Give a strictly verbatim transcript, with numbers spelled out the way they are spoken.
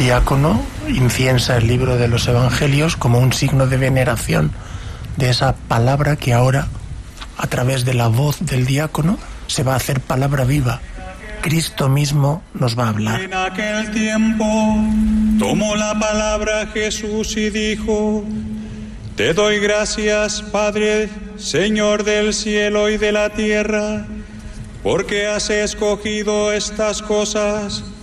diácono inciensa el libro de los Evangelios como un signo de veneración de esa palabra que ahora, a través de la voz del diácono, se va a hacer palabra viva. Cristo mismo nos va a hablar. En aquel tiempo tomó la palabra Jesús y dijo: Te doy gracias, Padre, Señor del cielo y de la tierra, porque has escogido estas cosas